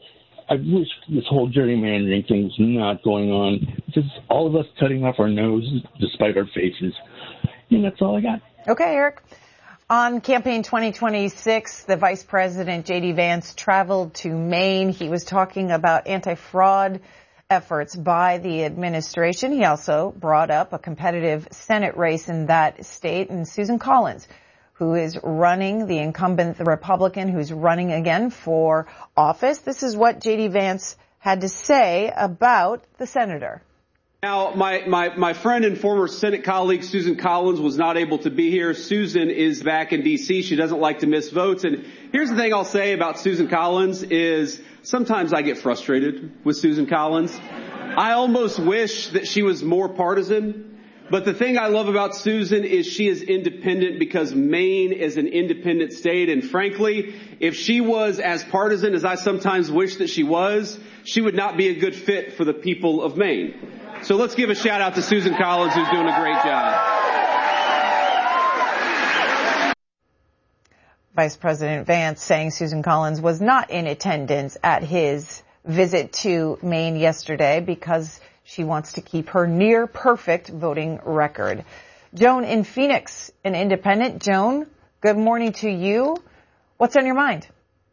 I wish this whole gerrymandering thing was not going on. Just all of us cutting off our noses despite our faces. And that's all I got. Okay, Eric. On Campaign 2026, the Vice President, J.D. Vance, traveled to Maine. He was talking about anti-fraud efforts by the administration. He also brought up a competitive Senate race in that state, and Susan Collins, who is running, the incumbent, the Republican, who's running again for office. This is what J.D. Vance had to say about the senator. Now, my friend and former Senate colleague, Susan Collins, was not able to be here. Susan is back in D.C. She doesn't like to miss votes. And here's the thing I'll say about Susan Collins is sometimes I get frustrated with Susan Collins. I almost wish that she was more partisan. But the thing I love about Susan is she is independent because Maine is an independent state. And frankly, if she was as partisan as I sometimes wish that she was, she would not be a good fit for the people of Maine. So let's give a shout out to Susan Collins, who's doing a great job. Vice President Vance saying Susan Collins was not in attendance at his visit to Maine yesterday because she wants to keep her near perfect voting record. Joan in Phoenix, an independent. Joan, good morning to you. What's on your mind?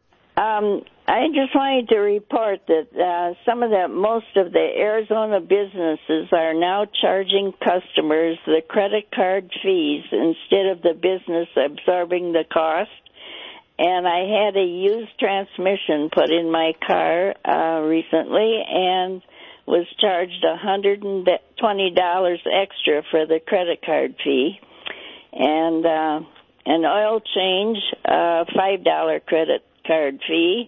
I just wanted to report that most of the Arizona businesses are now charging customers the credit card fees instead of the business absorbing the cost. And I had a used transmission put in my car recently and was charged $120 extra for the credit card fee. And an oil change, $5 credit card fee.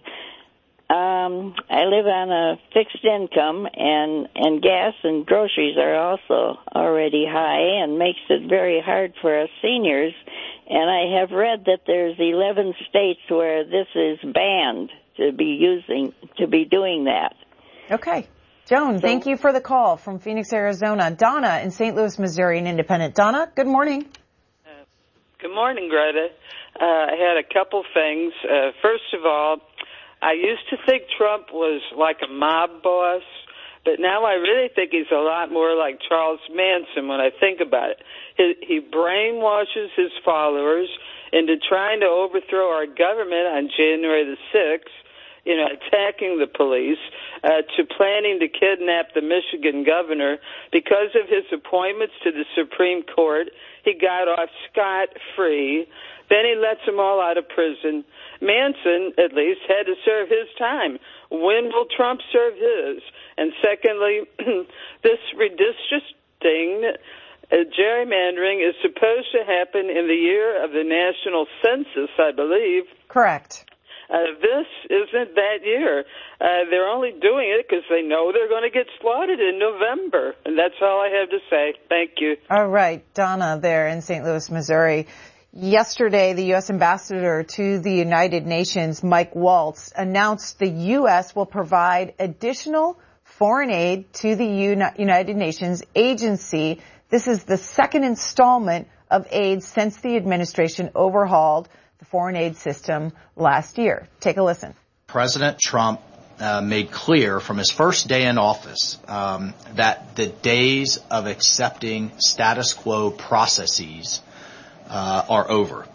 I live on a fixed income, and gas and groceries are also already high and makes it very hard for us seniors. And I have read that there's 11 states where this is banned to be doing that. Okay. Joan, thank you for the call from Phoenix, Arizona. Donna in St. Louis, Missouri, an independent. Donna, good morning. Good morning, Greta. I had a couple things. First of all, I used to think Trump was like a mob boss, but now I really think he's a lot more like Charles Manson when I think about it. He brainwashes his followers into trying to overthrow our government on January the 6th, attacking the police, to planning to kidnap the Michigan governor. Because of his appointments to the Supreme Court, he got off scot-free. Then he lets them all out of prison. Manson, at least, had to serve his time. When will Trump serve his? And secondly, this redistricting, gerrymandering, is supposed to happen in the year of the national census, I believe. Correct. This isn't that year. They're only doing it because they know they're going to get slaughtered in November. And that's all I have to say. Thank you. All right. Donna there in St. Louis, Missouri. Yesterday, the U.S. ambassador to the United Nations, Mike Waltz, announced the U.S. will provide additional foreign aid to the United Nations agency. This is the second installment of aid since the administration overhauled the foreign aid system last year. Take a listen. President Trump made clear from his first day in office that the days of accepting status quo processes are over.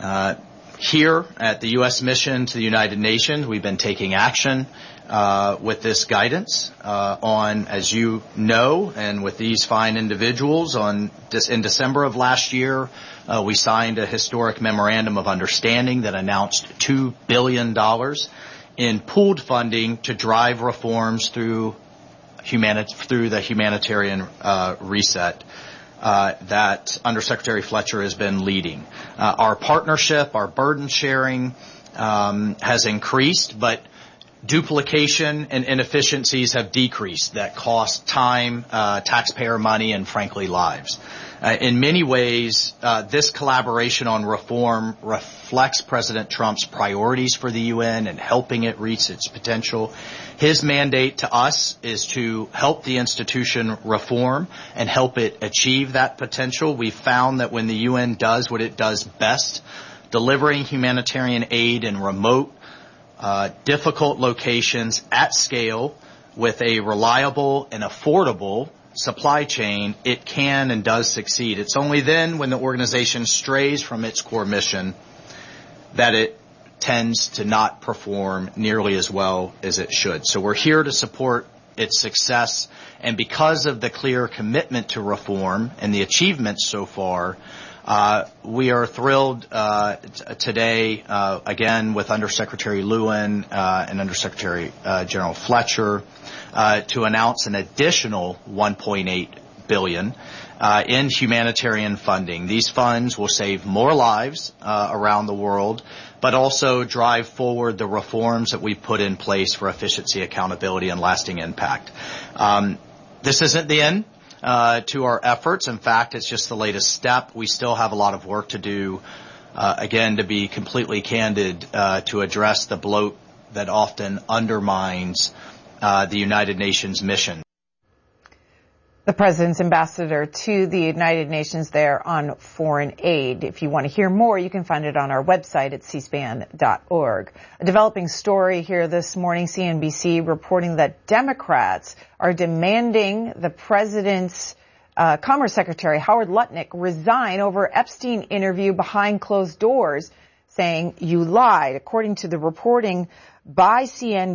Here at the U.S. mission to the United Nations, we've been taking action with this guidance on, as you know, and with these fine individuals. In December of last year, we signed a historic memorandum of understanding that announced $2 billion in pooled funding to drive reforms through the humanitarian reset that Undersecretary Fletcher has been leading. Our partnership, our burden sharing has increased, but duplication and inefficiencies have decreased that cost time, taxpayer money, and frankly lives. In many ways, this collaboration on reform reflects President Trump's priorities for the UN and helping it reach its potential. His mandate to us is to help the institution reform and help it achieve that potential. We've found that when the UN does what it does best, delivering humanitarian aid in remote, difficult locations at scale with a reliable and affordable supply chain, it can and does succeed. It's only then when the organization strays from its core mission that it tends to not perform nearly as well as it should. So we're here to support its success, and because of the clear commitment to reform and the achievements so far, we are thrilled today, again, with Undersecretary Lewin and Undersecretary General Fletcher, to announce an additional $1.8 billion in humanitarian funding. These funds will save more lives around the world, but also drive forward the reforms that we've put in place for efficiency, accountability, and lasting impact. This isn't the end to our efforts. In fact, it's just the latest step. We still have a lot of work to do, again, to be completely candid, to address the bloat that often undermines the United Nations mission. The President's ambassador to the United Nations there on foreign aid. If you want to hear more, you can find it on our website at cspan.org. A developing story here this morning, CNBC reporting that Democrats are demanding the President's Commerce Secretary, Howard Lutnick, resign over Epstein interview behind closed doors, saying you lied. According to the reporting by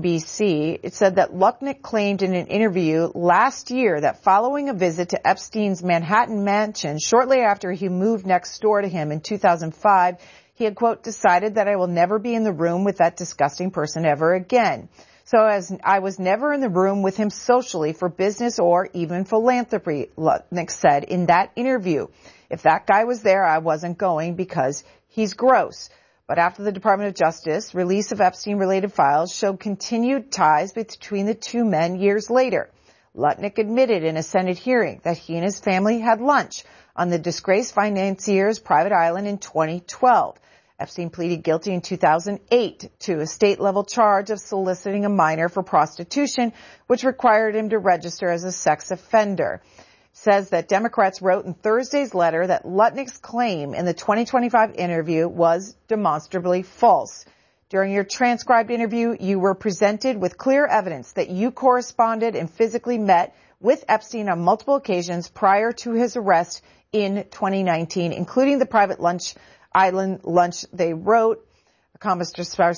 CNBC, it said that Lutnick claimed in an interview last year that following a visit to Epstein's Manhattan mansion shortly after he moved next door to him in 2005, he had, quote, decided that I will never be in the room with that disgusting person ever again. So as I was never in the room with him socially for business or even philanthropy, Lutnick said in that interview. If that guy was there, I wasn't going because he's gross. But after the Department of Justice release of Epstein-related files showed continued ties between the two men years later, Lutnick admitted in a Senate hearing that he and his family had lunch on the disgraced financier's private island in 2012. Epstein pleaded guilty in 2008 to a state-level charge of soliciting a minor for prostitution, which required him to register as a sex offender. Says that Democrats wrote in Thursday's letter that Lutnick's claim in the 2025 interview was demonstrably false. During your transcribed interview, you were presented with clear evidence that you corresponded and physically met with Epstein on multiple occasions prior to his arrest in 2019, including the private island lunch they wrote. A Commerce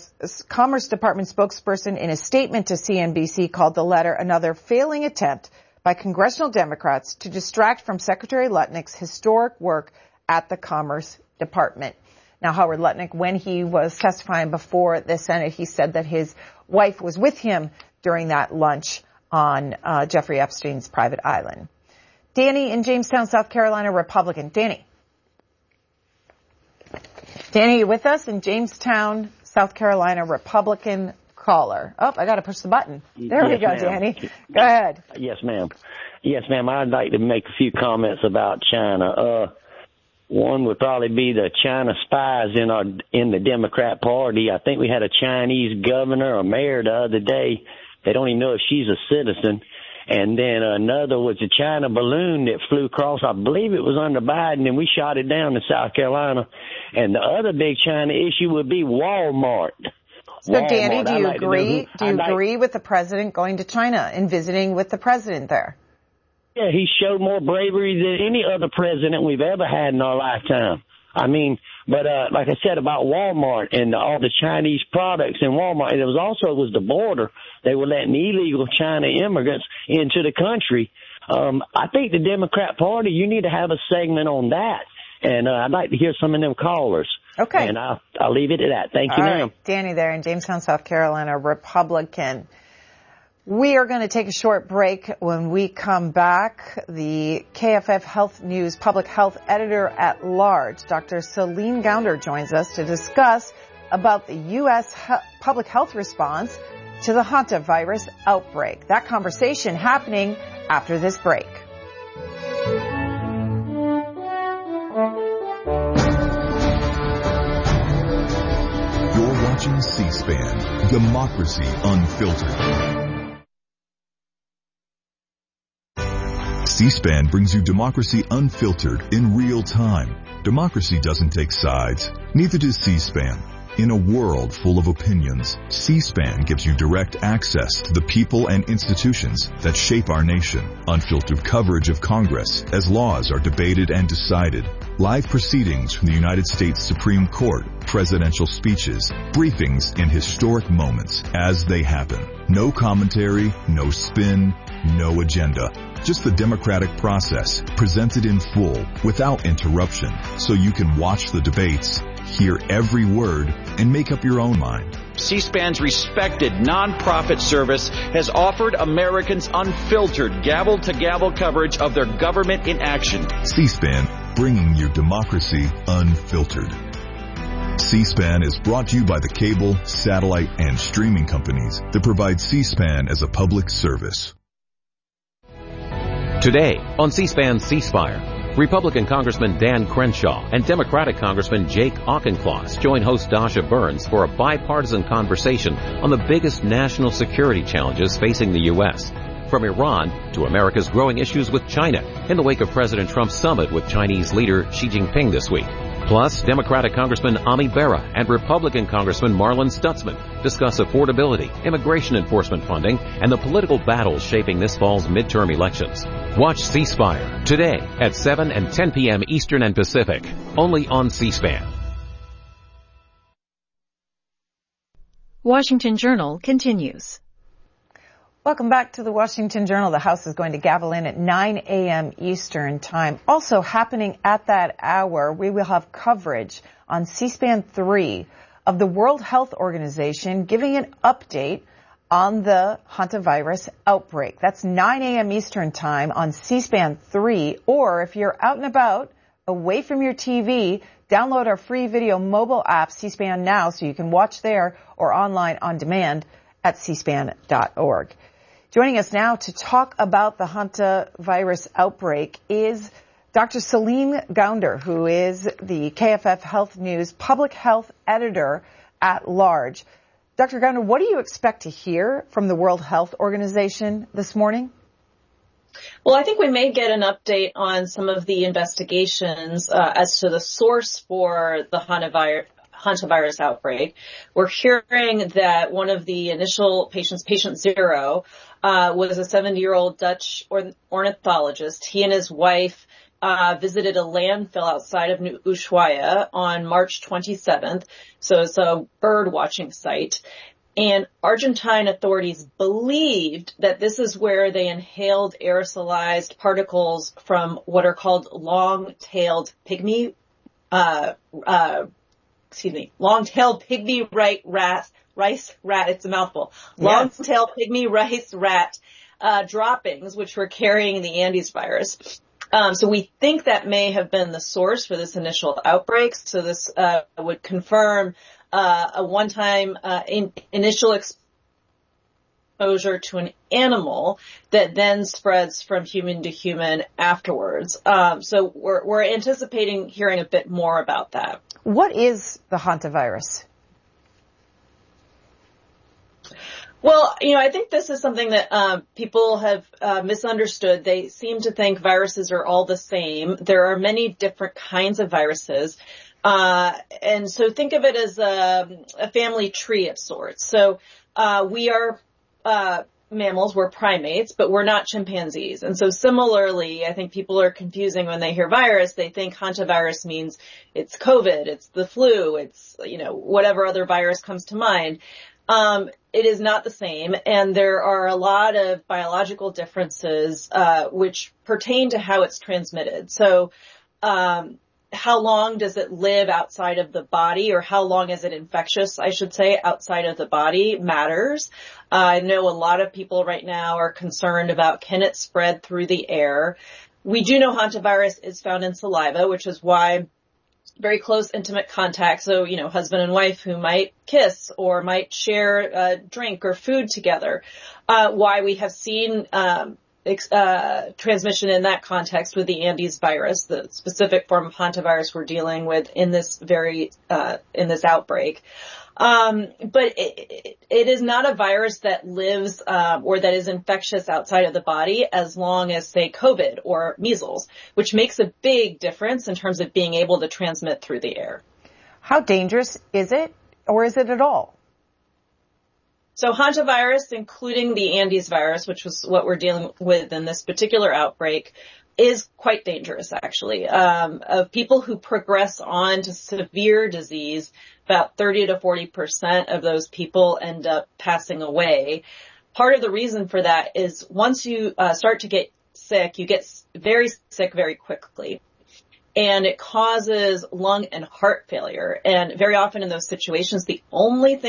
Department spokesperson in a statement to CNBC called the letter another failing attempt by congressional Democrats to distract from Secretary Lutnick's historic work at the Commerce Department. Now, Howard Lutnick, when he was testifying before the Senate, he said that his wife was with him during that lunch on Jeffrey Epstein's private island. Danny in Jamestown, South Carolina, Republican. Danny, you with us in Jamestown, South Carolina, Republican caller. Oh, I got to push the button. There we go, Danny. Go ahead. Yes, ma'am. I'd like to make a few comments about China. One would probably be the China spies in the Democrat Party. I think we had a Chinese governor or mayor the other day. They don't even know if she's a citizen. And then another was a China balloon that flew across. I believe it was under Biden, and we shot it down in South Carolina. And the other big China issue would be Walmart. So, Danny, do you agree? Do you agree with the president going to China and visiting with the president there? Yeah, he showed more bravery than any other president we've ever had in our lifetime. I mean, but like I said about Walmart and all the Chinese products in Walmart, it was the border. They were letting illegal China immigrants into the country. I think the Democrat Party, you need to have a segment on that. And I'd like to hear some of them callers. Okay. And I'll leave it at that. Thank you, ma'am. Right. Danny there in Jamestown, South Carolina, Republican. We are going to take a short break. When we come back, the KFF Health News Public Health Editor-at-Large, Dr. Celine Gounder, joins us to discuss about the U.S. public health response to the hantavirus outbreak. That conversation happening after this break. You're watching C-SPAN, Democracy Unfiltered. C-SPAN brings you Democracy Unfiltered in real time. Democracy doesn't take sides. Neither does C-SPAN. In a world full of opinions, C-SPAN gives you direct access to the people and institutions that shape our nation. Unfiltered coverage of Congress as laws are debated and decided. Live proceedings from the United States Supreme Court, presidential speeches, briefings, and historic moments as they happen. No commentary, no spin, no agenda. Just the democratic process presented in full without interruption so you can watch the debates, hear every word, and make up your own mind. C-SPAN's respected nonprofit service has offered Americans unfiltered gavel-to-gavel coverage of their government in action. C-SPAN, bringing your democracy unfiltered. C-SPAN is brought to you by the cable, satellite, and streaming companies that provide C-SPAN as a public service. Today on C-SPAN C-Spire, Republican Congressman Dan Crenshaw and Democratic Congressman Jake Auchincloss join host Dasha Burns for a bipartisan conversation on the biggest national security challenges facing the U.S., from Iran to America's growing issues with China in the wake of President Trump's summit with Chinese leader Xi Jinping this week. Plus, Democratic Congressman Ami Bera and Republican Congressman Marlin Stutzman discuss affordability, immigration enforcement funding, and the political battles shaping this fall's midterm elections. Watch C-Spire today at 7 and 10 p.m. Eastern and Pacific, only on C-SPAN. Washington Journal continues. Welcome back to the Washington Journal. The House is going to gavel in at 9 a.m. Eastern Time. Also happening at that hour, we will have coverage on C-SPAN 3 of the World Health Organization giving an update on the hantavirus outbreak. That's 9 a.m. Eastern Time on C-SPAN 3, or if you're out and about, away from your TV, download our free video mobile app, C-SPAN Now, so you can watch there or online on demand at cspan.org. Joining us now to talk about the hantavirus outbreak is Dr. Salim Gounder, who is the KFF Health News public health editor at large. Dr. Gounder, what do you expect to hear from the World Health Organization this morning? Well, I think we may get an update on some of the investigations as to the source for the hantavirus outbreak. We're hearing that one of the initial patients, patient 0, was a 70-year-old Dutch ornithologist. He and his wife visited a landfill outside of New Ushuaia on March 27th. So it's a bird watching site. And Argentine authorities believed that this is where they inhaled aerosolized particles from what are called long-tailed pygmy rice rat, it's a mouthful. Long-tailed pygmy rice rat droppings, which were carrying the Andes virus. So we think that may have been the source for this initial outbreak. So this would confirm a one-time initial exposure to an animal that then spreads from human to human afterwards. So we're anticipating hearing a bit more about that. What is the hantavirus? Well, I think this is something that people have misunderstood. They seem to think viruses are all the same. There are many different kinds of viruses. And so think of it as a family tree of sorts. So we are mammals, we're primates, but we're not chimpanzees. And so similarly, I think people are confusing when they hear virus. They think hantavirus means it's COVID, it's the flu, it's, whatever other virus comes to mind. It is not the same, and there are a lot of biological differences which pertain to how it's transmitted. So how long does it live outside of the body, or how long is it infectious, I should say, outside of the body matters. I know a lot of people right now are concerned about, can it spread through the air? We do know hantavirus is found in saliva, which is why very close, intimate contact, so, husband and wife who might kiss or might share a drink or food together, why we have seen transmission in that context with the Andes virus, the specific form of hantavirus we're dealing with in this in this outbreak. But it is not a virus that lives or that is infectious outside of the body as long as, say, COVID or measles, which makes a big difference in terms of being able to transmit through the air. How dangerous is it? or is it at all? So hantavirus, including the Andes virus, which was what we're dealing with in this particular outbreak, is quite dangerous, actually. Of people who progress on to severe disease, about 30 to 40% of those people end up passing away. Part of the reason for that is once you start to get sick, you get very sick very quickly. And it causes lung and heart failure. And very often in those situations, the only thing